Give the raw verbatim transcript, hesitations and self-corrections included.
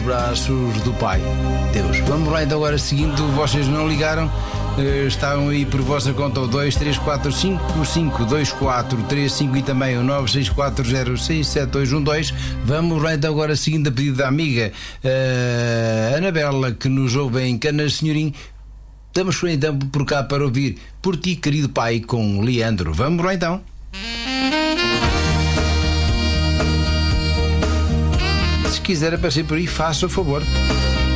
braços do Pai, Deus. Vamos lá então agora, seguindo, vocês não ligaram, uh, estavam aí por vossa conta o dois três quatro cinco cinco dois quatro três cinco e também o nove seis quatro zero seis sete dois um dois. Vamos lá então agora, seguindo a pedido da amiga uh, Anabela, que nos ouve em Canas Senhorim. Estamos então por cá para ouvir Por Ti, Querido Pai, com Leandro. Vamos lá então. Se quiser aparecer por aí, faça o favor.